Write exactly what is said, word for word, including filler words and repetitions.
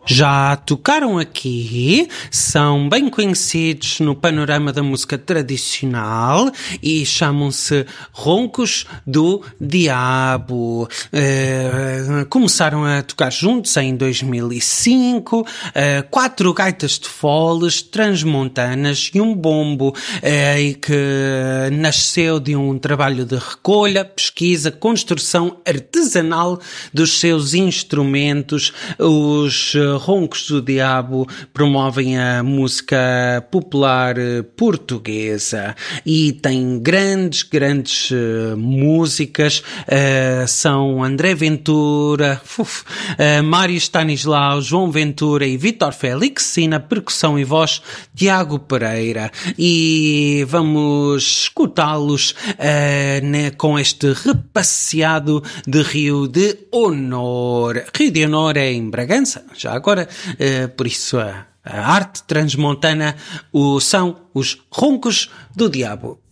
Já tocaram aqui, são bem conhecidos no panorama da música tradicional e chamam-se Roncos do Diabo. Uh, começaram a tocar juntos em dois mil e cinco, uh, quatro gaitas de foles, transmontanas e um bombo, uh, e que nasceu de um trabalho de recolha, pesquisa, construção artesanal dos seus instrumentos. Os Roncos do Diabo promovem a música popular portuguesa e tem grandes, grandes uh, músicas. Uh, são André Ventura, uf, uh, Mário Stanislau, João Ventura e Vítor Félix, e na percussão e voz Tiago Pereira. E vamos escutá-los uh, né, com este repasseado de Rio de Honor. Rio de Honor é em Bragança, já agora, uh, por isso a, a arte transmontana o, são os Roncos do Diabo.